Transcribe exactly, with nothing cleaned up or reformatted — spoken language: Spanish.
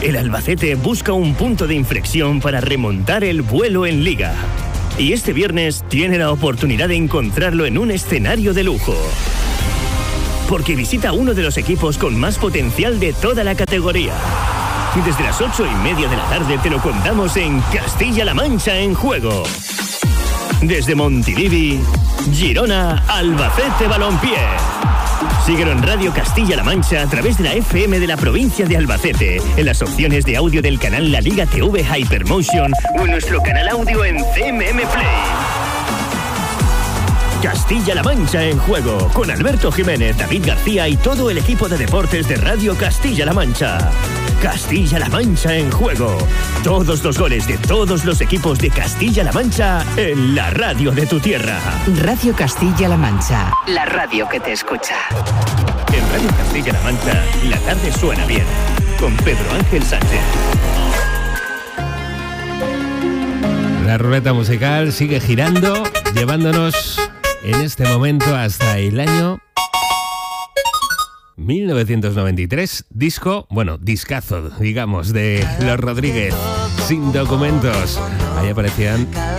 el Albacete busca un punto de inflexión para remontar el vuelo en Liga. Y este viernes tiene la oportunidad de encontrarlo en un escenario de lujo. Porque visita uno de los equipos con más potencial de toda la categoría. Y desde las ocho y media de la tarde te lo contamos en Castilla-La Mancha en Juego. Desde Montilivi, Girona, Albacete Balompié. Síguelo en Radio Castilla-La Mancha a través de la F M de la provincia de Albacete, en las opciones de audio del canal La Liga T V Hypermotion o en nuestro canal audio en C M M Play. Castilla-La Mancha en Juego, con Alberto Jiménez, David García y todo el equipo de deportes de Radio Castilla-La Mancha. Castilla-La Mancha en Juego. Todos los goles de todos los equipos de Castilla-La Mancha en la radio de tu tierra. Radio Castilla-La Mancha, la radio que te escucha. En Radio Castilla-La Mancha, la tarde suena bien, con Pedro Ángel Sánchez. La ruleta musical sigue girando, llevándonos en este momento hasta el año mil novecientos noventa y tres, disco, bueno, discazo, digamos, de Los Rodríguez, Sin Documentos. Ahí aparecían